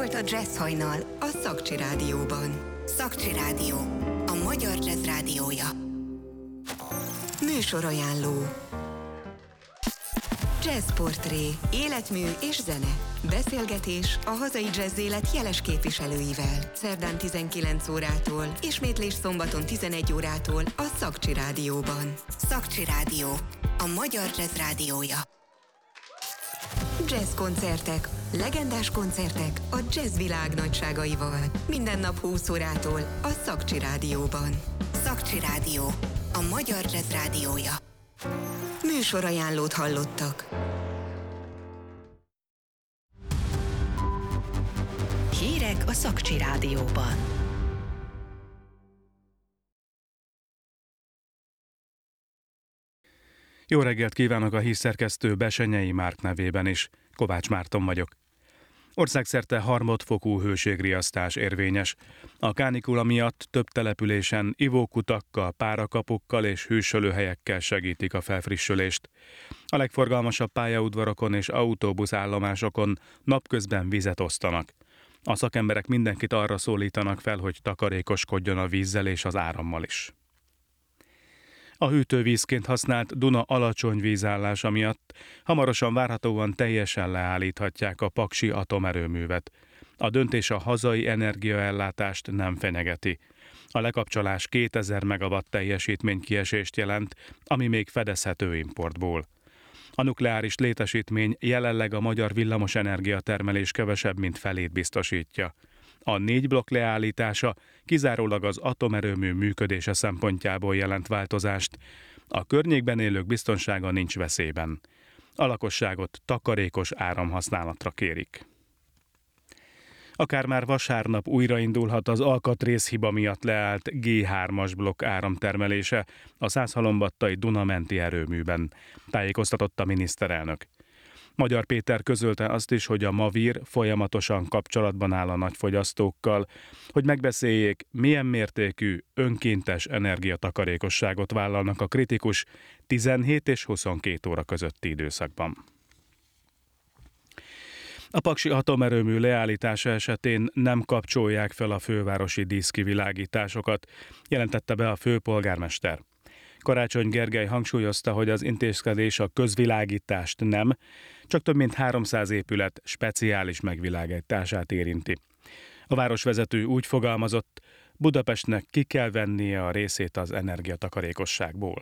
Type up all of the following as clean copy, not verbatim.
volt a Jazz Hajnal a Szakcsi Rádióban. Szakcsi Rádió, a magyar jazz rádiója. Műsorajánló. Jazzportré, életmű és zene. Beszélgetés a hazai jazz élet jeles képviselőivel. Szerdán 19 órától, ismétlés szombaton 11 órától a Szakcsi Rádióban. Szakcsi Rádió, a magyar jazz rádiója. Jazz koncertek, legendás koncertek a jazz világ nagyságaival. Minden nap 20 órától a Szakcsi Rádióban. Szakcsi Rádió, a magyar jazz rádiója. Műsorajánlót hallottak. Hírek a Szakcsi Rádióban. Jó reggelt kívánok a hírszerkesztő Besenyei Márk nevében is. Kovács Márton vagyok. Országszerte harmadfokú hőségriasztás érvényes. A kánikula miatt több településen ivókutakkal, párakapukkal és hűsölőhelyekkel segítik a felfrissülést. A legforgalmasabb pályaudvarokon és autóbuszállomásokon napközben vizet osztanak. A szakemberek mindenkit arra szólítanak fel, hogy takarékoskodjon a vízzel és az árammal is. A hűtővízként használt Duna alacsony vízállása miatt hamarosan várhatóan teljesen leállíthatják a paksi atomerőművet. A döntés a hazai energiaellátást nem fenyegeti. A lekapcsolás 2000 megawatt teljesítménykiesést jelent, ami még fedezhető importból. A nukleáris létesítmény jelenleg a magyar villamosenergia termelés kevesebb, mint felét biztosítja. A 4 blokk leállítása kizárólag az atomerőmű működése szempontjából jelent változást. A környékben élők biztonsága nincs veszélyben. A lakosságot takarékos áramhasználatra kérik. Akár már vasárnap újraindulhat az alkatrészhiba miatt leállt G3-as blokk áramtermelése a Szászhalombattai Duna-menti erőműben, tájékoztatott a miniszterelnök. Magyar Péter közölte azt is, hogy a Mavir folyamatosan kapcsolatban áll a nagyfogyasztókkal, hogy megbeszéljék, milyen mértékű önkéntes energiatakarékosságot vállalnak a kritikus 17 és 22 óra közötti időszakban. A paksi atomerőmű leállítása esetén nem kapcsolják fel a fővárosi díszkivilágításokat, jelentette be a főpolgármester. Karácsony Gergely hangsúlyozta, hogy az intézkedés a közvilágítást nem, csak több mint 300 épület speciális megvilágítását érinti. A városvezető úgy fogalmazott, Budapestnek ki kell vennie a részét az energiatakarékosságból.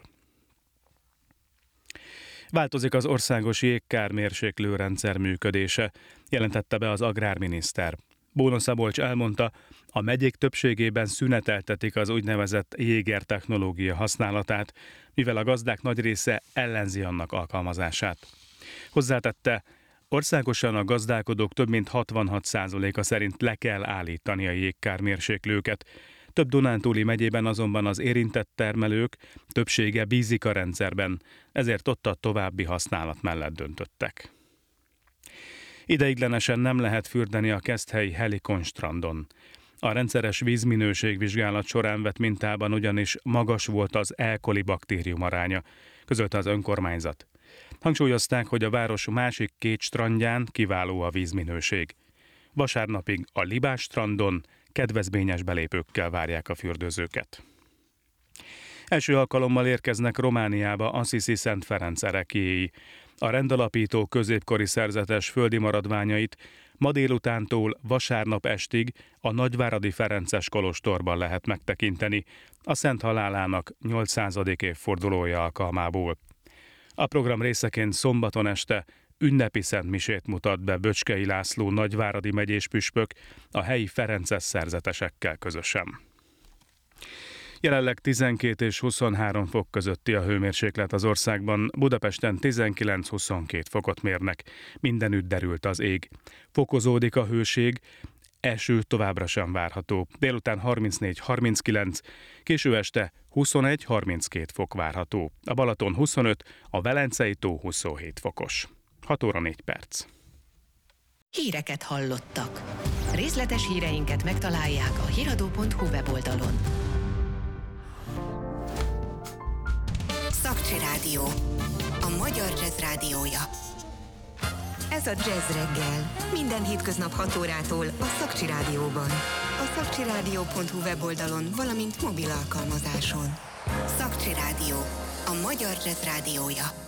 Változik az országos jégkármérséklőrendszer működése, jelentette be az agrárminiszter. Bóna Szabolcs elmondta, a megyék többségében szüneteltetik az úgynevezett Jéger technológia használatát, mivel a gazdák nagy része ellenzi annak alkalmazását. Hozzátette, országosan a gazdálkodók több mint 66%-a szerint le kell állítani a jégkármérséklőket. Több dunántúli megyében azonban az érintett termelők többsége bízik a rendszerben, ezért ott a további használat mellett döntöttek. Ideiglenesen nem lehet fürdeni a keszthelyi Helikon strandon. A rendszeres vízminőségvizsgálat során vett mintában ugyanis magas volt az E. coli baktérium aránya, közölte az önkormányzat. Hangsúlyozták, hogy a város másik 2 strandján kiváló a vízminőség. Vasárnapig a Libás strandon kedvezményes belépőkkel várják a fürdőzőket. Első alkalommal érkeznek Romániába Assisi Szent Ferenc ereklyéi. A rendalapító középkori szerzetes földi maradványait ma délutántól vasárnap estig a Nagyváradi Ferences kolostorban lehet megtekinteni, a szent halálának 800. évfordulója alkalmából. A program részeként szombaton este ünnepi szentmisét mutat be Böcskei László nagyváradi megyés püspök a helyi ferences szerzetesekkel közösen. Jelenleg 12 és 23 fok közötti a hőmérséklet az országban, Budapesten 19-22 fokot mérnek, mindenütt derült az ég. Fokozódik a hőség, eső továbbra sem várható, délután 34-39, késő este 21-32 fok várható, a Balaton 25, a Velencei tó 27 fokos. 6 óra 4 perc. Híreket hallottak. Részletes híreinket megtalálják a hiradó.hu weboldalon. Szakcsi Rádió, a magyar jazz rádiója. Ez a Jazz Reggel. Minden hétköznap 6 órától a Szakcsi Rádióban. A szakcsirádió.hu weboldalon, valamint mobil alkalmazáson. Szakcsi Rádió. A magyar jazz rádiója.